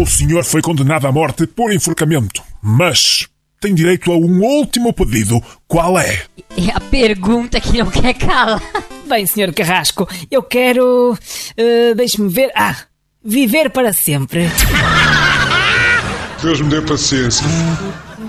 senhor foi condenado à morte por enforcamento, mas tem direito a um último pedido. Qual é? É a pergunta que não quer calar. Bem, Sr. Carrasco, eu quero... deixe-me ver... viver para sempre. Deus me dê paciência.